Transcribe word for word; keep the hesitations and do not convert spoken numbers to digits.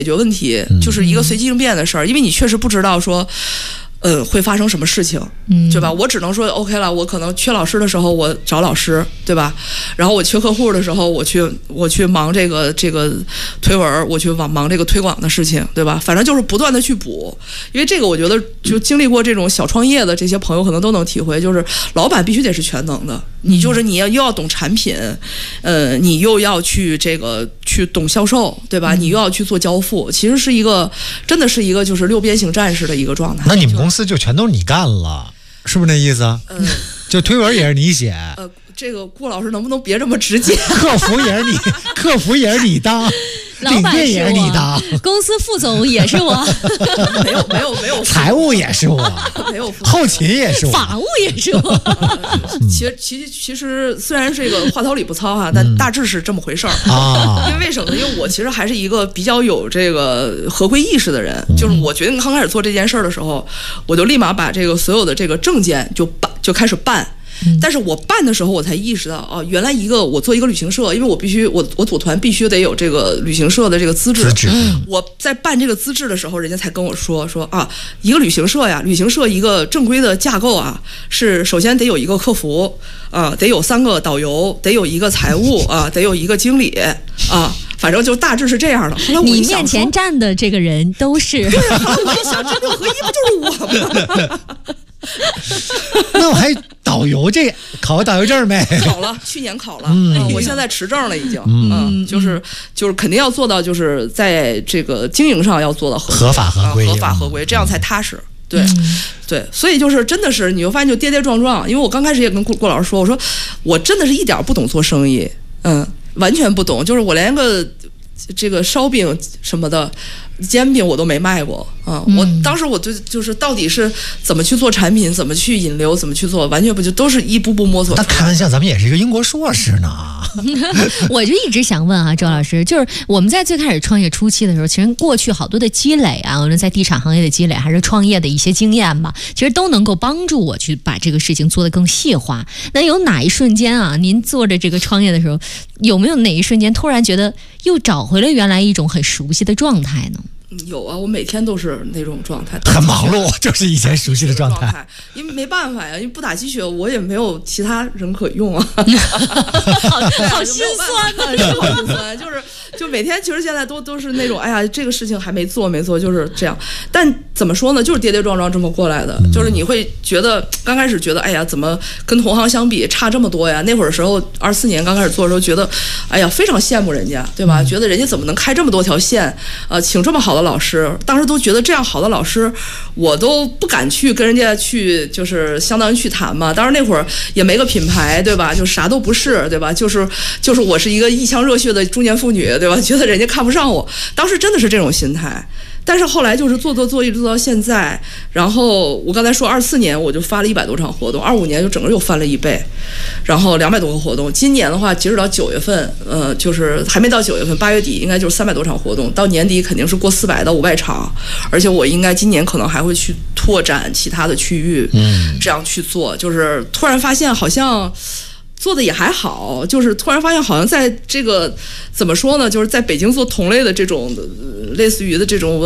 决问题，就是一个随机应变的事儿，因为你确实不知道说。呃，会发生什么事情，嗯，对吧？我只能说 OK 了。我可能缺老师的时候，我找老师，对吧？然后我缺客户的时候，我去我去忙这个这个推文，我去忙忙这个推广的事情，对吧？反正就是不断的去补，因为这个我觉得就经历过这种小创业的这些朋友可能都能体会，就是老板必须得是全能的，你就是你要又要懂产品，呃，你又要去这个去懂销售，对吧？你又要去做交付，其实是一个真的是一个就是六边形战士的一个状态。 那你们公司公司就全都是你干了，是不是那意思？嗯，就推文也是你写。 呃，这个顾老师能不能别这么直接？ 客服也是你，客服也是你当， 老板也是你当， 公司副总也是我， 没有没有没有， 财务也是我， 没有后勤也是我， 法务也是我。 其实其实其实虽然这个话糙理不糙哈，但大致是这么回事儿啊。 因为为什么呢？因为我其实还是一个比较有这个合规意识的人，就是我决定刚开始做这件事儿的时候，我就立马把这个所有的这个证件就办就开始办。但是我办的时候，我才意识到哦，原来一个我做一个旅行社，因为我必须我我组团必须得有这个旅行社的这个资质。 资质。 我在办这个资质的时候，人家才跟我说说啊，一个旅行社呀，旅行社一个正规的架构啊，是首先得有一个客服啊，得有三个导游，得有一个财务啊，得有一个经理啊。反正就大致是这样的。后来我你面前站的这个人都是， 对啊，后来我一想，这六合一不就是我吗？ 那我还导游这考个导游证没？ 考了，去年考了，嗯，嗯我现在持证了已经，嗯，嗯就是就是肯定要做到，就是在这个经营上要做到合合法合规， 合法合规，这样才踏实。对，对，所以就是真的是，你会发现就跌跌撞撞。因为我刚开始也跟顾顾老师说，我说我真的是一点不懂做生意，嗯，完全不懂，就是我连个这个烧饼什么的。煎饼我都没卖过啊！我当时我就就是到底是怎么去做产品，怎么去引流，怎么去做，完全不就都是一步步摸索。 那开玩笑，咱们也是一个英国硕士呢。 我就一直想问啊，周老师，就是我们在最开始创业初期的时候，其实过去好多的积累啊，无论在地产行业的积累，还是创业的一些经验吧，其实都能够帮助我去把这个事情做得更细化。那有哪一瞬间啊，您做着这个创业的时候，有没有哪一瞬间突然觉得又找回了原来一种很熟悉的状态呢？ 有啊，我每天都是那种状态， 很忙碌，就是以前熟悉的状态。 因为没办法呀，因为不打鸡血，我也没有其他人可用啊。好, 好心酸啊，好心酸，就是就每天其实现在都都是那种，哎呀，这个事情还没做没做，就是这样。但怎么说呢，就是跌跌撞撞这么过来的，嗯、就是你会觉得刚开始觉得，哎呀，怎么跟同行相比差这么多呀？那会儿时候二四年刚开始做的时候，觉得，哎呀，非常羡慕人家，对吧？嗯、觉得人家怎么能开这么多条线，呃，请这么好的老师，当时都觉得这样好的老师，我都不敢去跟人家去，就是相当于去谈嘛。当时那会儿也没个品牌，对吧？就啥都不是，对吧？就是就是我是一个一腔热血的中年妇女，对吧？觉得人家看不上我，当时真的是这种心态。但是后来就是做做做，一直做到现在。然后我刚才说，二四年我就发了一百多场活动，二五年就整个又翻了一倍，然后两百多个活动。今年的话，截止到九月份，呃，就是还没到九月份，八月底应该就是三百多场活动，到年底肯定是过四百到五百场。而且我应该今年可能还会去拓展其他的区域，嗯，这样去做。就是突然发现好像。做的也还好，就是突然发现好像在这个怎么说呢，就是在北京做同类的这种类似于的这种